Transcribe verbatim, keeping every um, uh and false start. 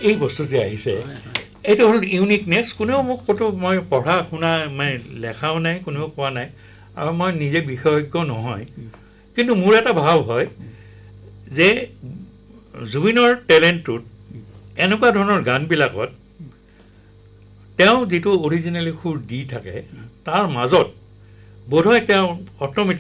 এই বস্তু যে আহিছে এইটো হ'ল ইউনিকনেছ কোনেও মোক ক'তো মই পঢ়া শুনা মানে লেখাও নাই কোনেও কোৱা নাই আৰু মই নিজে বিশেষজ্ঞ নহয় কিন্তু মোৰ এটা ভাৱ হয় যে জুবিনৰ টেলেণ্টটোত এনেকুৱা ধৰণৰ গানবিলাকত তেওঁ যিটো অৰিজিনেলি সুৰ দি থাকে তাৰ মাজত বোধহয় তেওঁ অট'মেটিক